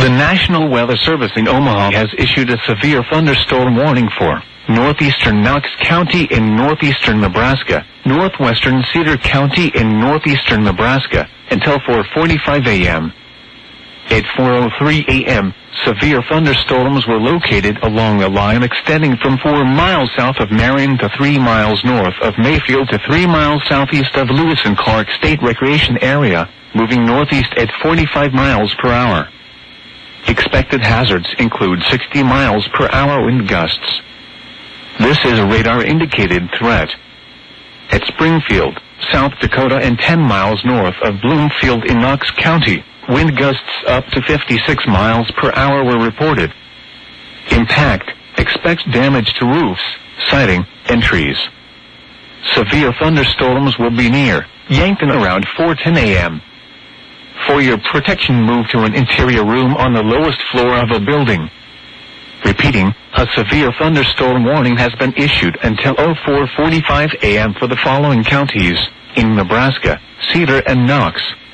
The National Weather Service in Omaha has issued a severe thunderstorm warning for northeastern Knox County in northeastern Nebraska, northwestern Cedar County in northeastern Nebraska, until 4:45 a.m. At 4:03 a.m., severe thunderstorms were located along a line extending from 4 miles south of Marion to 3 miles north of Mayfield to 3 miles southeast of Lewis and Clark State Recreation Area, moving northeast at 45 miles per hour. Expected hazards include 60 miles per hour wind gusts. This is a radar-indicated threat. At Springfield, South Dakota and 10 miles north of Bloomfield in Knox County, wind gusts up to 56 miles per hour were reported. Impact: expect damage to roofs, siding, and trees. Severe thunderstorms will be near Yankton around 4:10 a.m. For your protection, move to an interior room on the lowest floor of a building. Repeating, a severe thunderstorm warning has been issued until 4:45 a.m. for the following counties in Nebraska: Cedar and Knox.